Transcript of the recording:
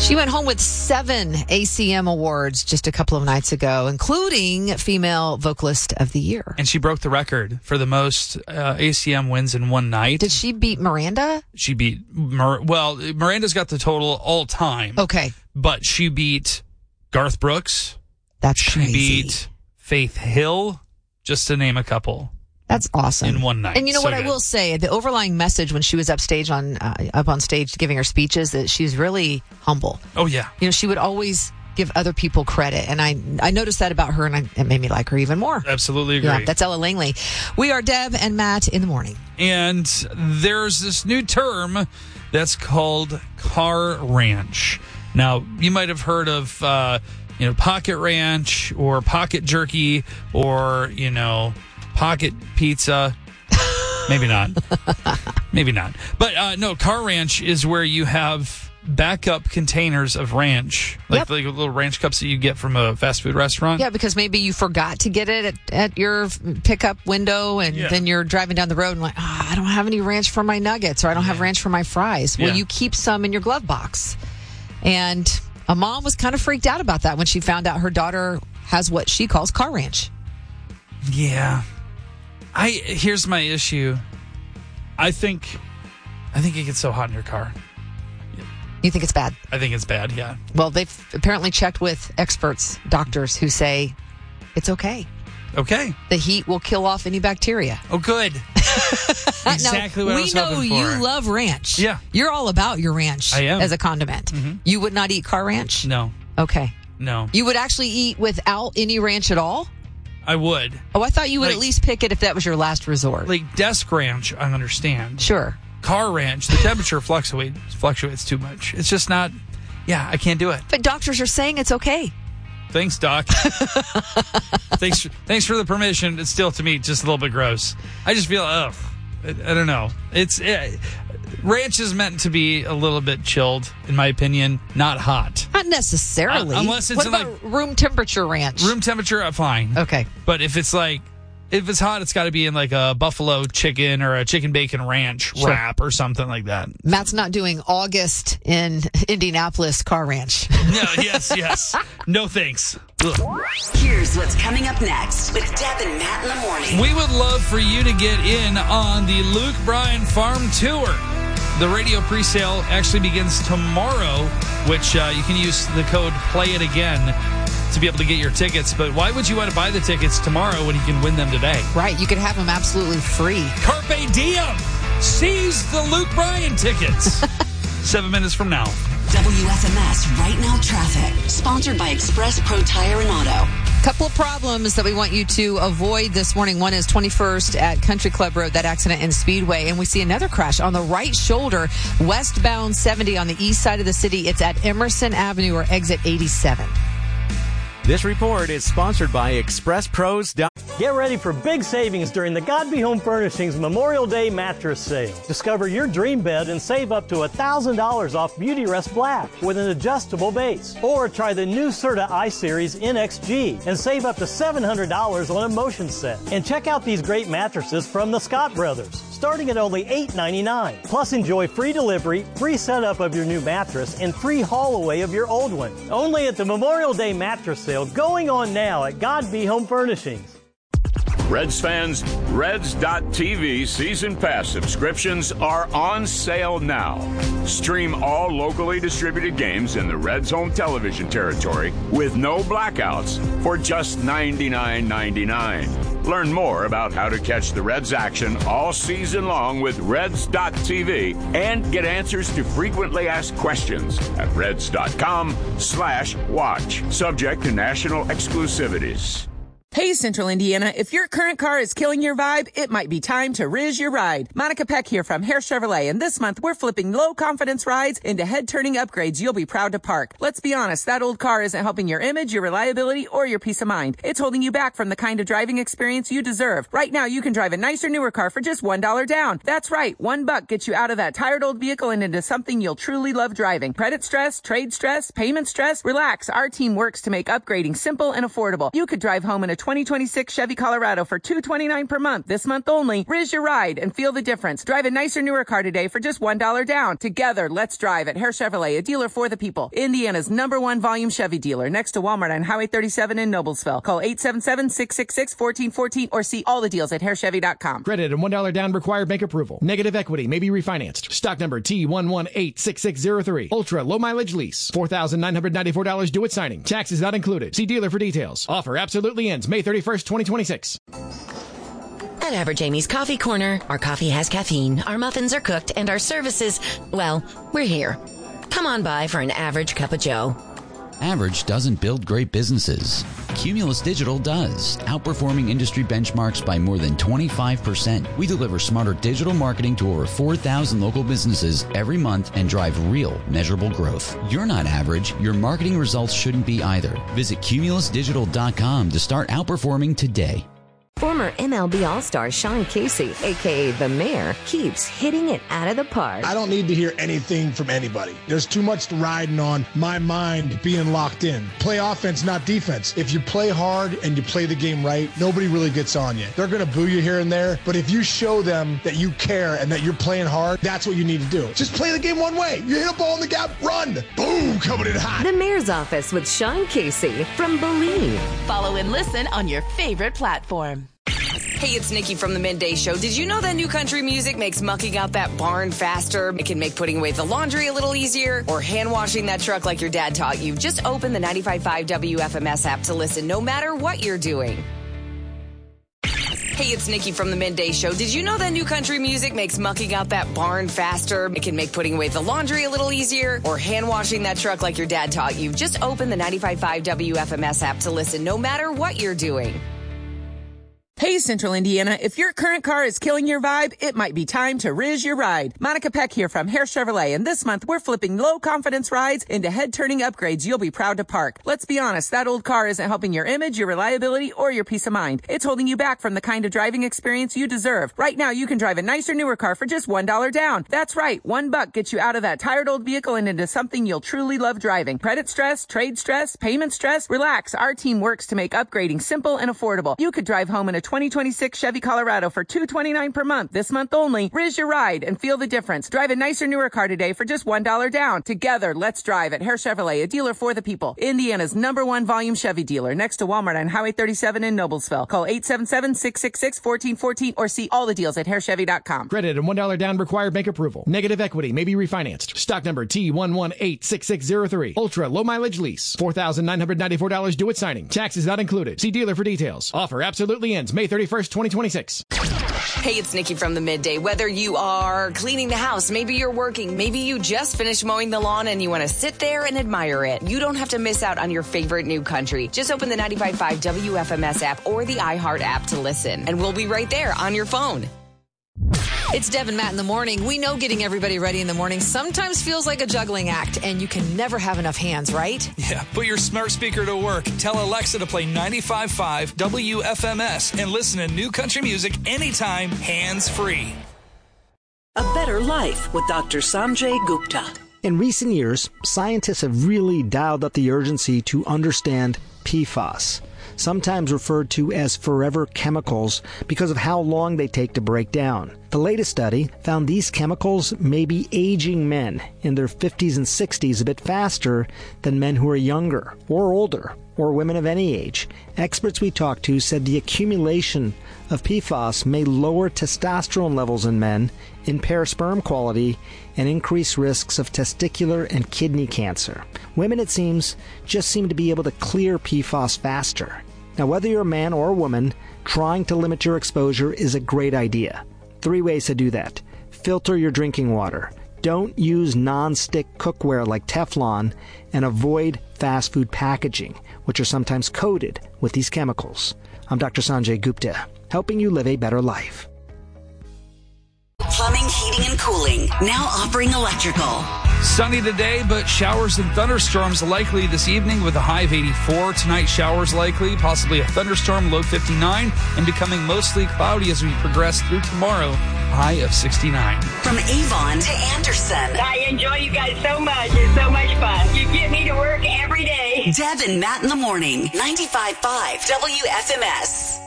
She went home with 7 ACM awards just a couple of nights ago, including Female Vocalist of the Year. And she broke the record for the most ACM wins in one night. Did she beat Miranda? She beat, Miranda's got the total all time. Okay. But she beat Garth Brooks. That's crazy. She beat Faith Hill, just to name a couple. That's awesome. In one night. And you know what I will say? The overlying message when she was up on stage giving her speeches, that she's really humble. Oh, yeah. You know, she would always give other people credit. And I noticed that about her, and it made me like her even more. Absolutely agree. Yeah, that's Ella Langley. We are Deb and Matt in the morning. And there's this new term that's called car ranch. Now, you might have heard of, pocket ranch or pocket jerky or, pocket pizza. Maybe not. Maybe not. But no, car ranch is where you have backup containers of ranch, like little ranch cups that you get from a fast food restaurant. Yeah, because maybe you forgot to get it at your pickup window, and then you're driving down the road and like, I don't have any ranch for my nuggets, or I don't have ranch for my fries. Well, you keep some in your glove box. And a mom was kind of freaked out about that when she found out her daughter has what she calls car ranch. Yeah. Here's my issue. I think it gets so hot in your car. You think it's bad? I think it's bad, yeah. Well, they've apparently checked with experts, doctors, who say it's okay. Okay. The heat will kill off any bacteria. Oh, good. Exactly what I was hoping for. We know you love ranch. Yeah. You're all about your ranch. I am. As a condiment. Mm-hmm. You would not eat car ranch? No. Okay. No. You would actually eat without any ranch at all? I would. Oh, I thought you would at least pick it if that was your last resort. Like desk ranch, I understand. Sure. Car ranch, the temperature fluctuates too much. It's just not, I can't do it. But doctors are saying it's okay. Thanks, Doc. Thanks for the permission. It's still, to me, just a little bit gross. I just feel, I don't know. Ranch is meant to be a little bit chilled, in my opinion, not hot. Not necessarily. Unless it's what about room temperature ranch? Room temperature, fine. Okay. But if it's hot, it's got to be in like a buffalo chicken or a chicken bacon ranch wrap or something like that. Matt's not doing August in Indianapolis car ranch. No, yes. No thanks. Ugh. Here's what's coming up next with Deb and Matt in the morning. We would love for you to get in on the Luke Bryan Farm Tour. The radio presale actually begins tomorrow, which you can use the code PLAYITAGAIN to be able to get your tickets. But why would you want to buy the tickets tomorrow when you can win them today? Right, you could have them absolutely free. Carpe diem! Seize the Luke Bryan tickets. 7 minutes from now. WFMS Right Now Traffic, sponsored by Express Pro Tire and Auto. Couple of problems that we want you to avoid this morning. One is 21st at Country Club Road, that accident in Speedway. And we see another crash on the right shoulder, westbound 70 on the east side of the city. It's at Emerson Avenue or exit 87. This report is sponsored by ExpressPros. Get ready for big savings during the God Be Home Furnishings Memorial Day mattress sale. Discover your dream bed and save up to $1,000 off Beautyrest Black with an adjustable base. Or try the new Serta I-Series NXG and save up to $700 on a motion set. And check out these great mattresses from the Scott Brothers, starting at only $8.99. Plus enjoy free delivery, free setup of your new mattress, and free haul away of your old one. Only at the Memorial Day mattress sale going on now at God Be Home Furnishings. Reds fans, Reds.TV season pass subscriptions are on sale now. Stream all locally distributed games in the Reds home television territory with no blackouts for just $99.99. Learn more about how to catch the Reds action all season long with Reds.TV and get answers to frequently asked questions at Reds.com/watch. Subject to national exclusivities. Hey, Central Indiana, if your current car is killing your vibe, it might be time to Riz your ride. Monica Peck here from Hare Chevrolet, and this month we're flipping low-confidence rides into head-turning upgrades you'll be proud to park. Let's be honest, that old car isn't helping your image, your reliability, or your peace of mind. It's holding you back from the kind of driving experience you deserve. Right now, you can drive a nicer, newer car for just $1 down. That's right, $1 gets you out of that tired old vehicle and into something you'll truly love driving. Credit stress, trade stress, payment stress, relax. Our team works to make upgrading simple and affordable. You could drive home in a 2026 Chevy Colorado for $229 per month. This month only. Riz your ride and feel the difference. Drive a nicer, newer car today for just $1 down. Together, let's drive at Hare Chevrolet, a dealer for the people. Indiana's #1 volume Chevy dealer next to Walmart on Highway 37 in Noblesville. Call 877-666-1414 or see all the deals at HareChevy.com. Credit and $1 down required bank approval. Negative equity may be refinanced. Stock number T1186603. Ultra low mileage lease. $4,994 due at signing. Taxes not included. See dealer for details. Offer absolutely ends May 31st, 2026. At Average Amy's Coffee Corner, our coffee has caffeine, our muffins are cooked, and our services, well, we're here. Come on by for an average cup of joe. Average doesn't build great businesses. Cumulus Digital does, outperforming industry benchmarks by more than 25%. We deliver smarter digital marketing to over 4,000 local businesses every month and drive real, measurable growth. You're not average. Your marketing results shouldn't be either. Visit cumulusdigital.com to start outperforming today. Former MLB All-Star Sean Casey, a.k.a. The Mayor, keeps hitting it out of the park. I don't need to hear anything from anybody. There's too much riding on my mind being locked in. Play offense, not defense. If you play hard and you play the game right, nobody really gets on you. They're going to boo you here and there, but if you show them that you care and that you're playing hard, that's what you need to do. Just play the game one way. You hit a ball in the gap, run. Boom, coming in hot. The Mayor's Office with Sean Casey from Believe. Follow and listen on your favorite platform. Hey, it's Nikki from the Midday Show. Did you know that new country music makes mucking out that barn faster? It can make putting away the laundry a little easier or hand washing that truck like your dad taught you. Just open the 95.5 WFMS app to listen no matter what you're doing. Hey, it's Nikki from the Midday Show. Did you know that new country music makes mucking out that barn faster? It can make putting away the laundry a little easier or hand washing that truck like your dad taught you. Just open the 95.5 WFMS app to listen no matter what you're doing. Hey, Central Indiana, if your current car is killing your vibe, it might be time to Riz your ride. Monica Peck here from Hare Chevrolet, and this month we're flipping low-confidence rides into head-turning upgrades you'll be proud to park. Let's be honest, that old car isn't helping your image, your reliability, or your peace of mind. It's holding you back from the kind of driving experience you deserve. Right now, you can drive a nicer, newer car for just $1 down. That's right, $1 gets you out of that tired old vehicle and into something you'll truly love driving. Credit stress, trade stress, payment stress, relax. Our team works to make upgrading simple and affordable. You could drive home in a 2026 Chevy Colorado for $229 per month. This month only. Riz your ride and feel the difference. Drive a nicer, newer car today for just $1 down. Together, let's drive at Hare Chevrolet, a dealer for the people. Indiana's #1 volume Chevy dealer next to Walmart on Highway 37 in Noblesville. Call 877-666-1414 or see all the deals at HareChevy.com. Credit and $1 down required bank approval. Negative equity may be refinanced. Stock number T1186603. Ultra low mileage lease. $4,994 due at signing. Taxes not included. See dealer for details. Offer absolutely ends May 31st, 2026. Hey, it's Nikki from the Midday. Whether you are cleaning the house, maybe you're working, maybe you just finished mowing the lawn and you want to sit there and admire it, you don't have to miss out on your favorite new country. Just open the 95.5 WFMS app or the iHeart app to listen, and we'll be right there on your phone. It's Deb and Matt in the morning. We know getting everybody ready in the morning sometimes feels like a juggling act, and you can never have enough hands, right? Yeah, put your smart speaker to work. Tell Alexa to play 95.5 WFMS and listen to new country music anytime, hands-free. A Better Life with Dr. Sanjay Gupta. In recent years, scientists have really dialed up the urgency to understand PFAS, sometimes referred to as forever chemicals because of how long they take to break down. The latest study found these chemicals may be aging men in their 50s and 60s a bit faster than men who are younger or older, or women of any age. Experts we talked to said the accumulation of PFAS may lower testosterone levels in men, impair sperm quality, and increase risks of testicular and kidney cancer. Women, it seems, just seem to be able to clear PFAS faster. Now, whether you're a man or a woman, trying to limit your exposure is a great idea. 3 ways to do that. Filter your drinking water. Don't use non-stick cookware like Teflon, and avoid fast food packaging, which are sometimes coated with these chemicals. I'm Dr. Sanjay Gupta, helping you live a better life. Plumbing, heating, and cooling, now offering electrical. Sunny today, but showers and thunderstorms likely this evening with a high of 84. Tonight, showers likely, possibly a thunderstorm, low 59, and becoming mostly cloudy as we progress through tomorrow, high of 69. From Avon to Anderson. I enjoy you guys so much. It's so much fun. You get me to work every day. Deb and Matt in the morning. 95.5 WFMS.